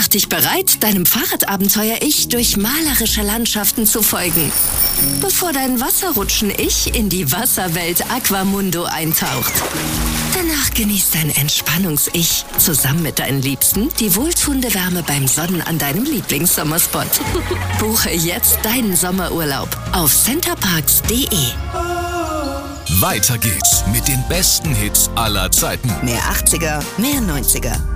Mach dich bereit, deinem Fahrradabenteuer-Ich durch malerische Landschaften zu folgen, bevor dein Wasserrutschen-Ich in die Wasserwelt Aquamundo eintaucht. Danach genießt dein Entspannungs-Ich zusammen mit deinen Liebsten die wohltuende Wärme beim Sonnen an deinem Lieblingssommerspot. Buche jetzt deinen Sommerurlaub auf centerparks.de. Weiter geht's mit den besten Hits aller Zeiten. Mehr 80er, mehr 90er.